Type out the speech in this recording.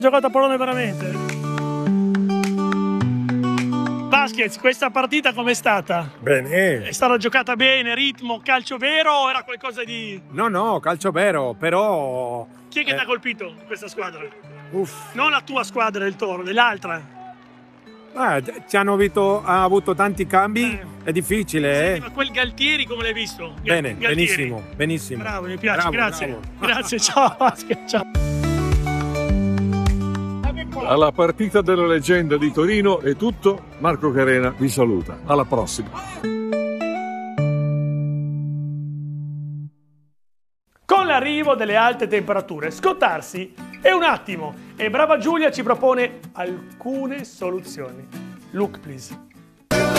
Giocato a pallone veramente. Vasquez, questa partita com'è stata? Bene. È stata giocata bene, ritmo, calcio vero o era qualcosa di... No, calcio vero, però... Chi è che ti ha colpito in questa squadra? Uff. Non la tua squadra del Toro, dell'altra. Ci hanno ha avuto tanti cambi, è difficile, Senti, ma quel Galtieri come l'hai visto? Bene, Galtieri. benissimo. Bravo, mi piace, Bravo, grazie. bravo. Grazie, ciao Vasquez, ciao. Alla partita della leggenda di Torino è tutto. Marco Carena vi saluta. Alla prossima. Con l'arrivo delle alte temperature, scottarsi è un attimo e Brava Giulia ci propone alcune soluzioni. Look, please.